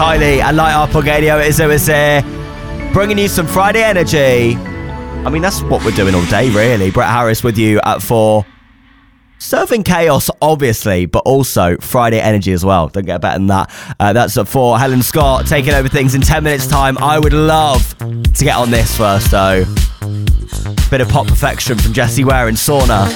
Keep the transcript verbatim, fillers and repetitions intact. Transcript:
Kylie and Light Up on Radio Izzo is here, bringing you some Friday energy. I mean, that's what we're doing all day, really. Brett Harris with you at four. Serving chaos, obviously, but also Friday energy as well. Don't get better than that. Uh, that's at four. Helen Scott taking over things in ten minutes' time. I would love to get on this first, though. Bit of pop perfection from Jessie Ware and Sauna.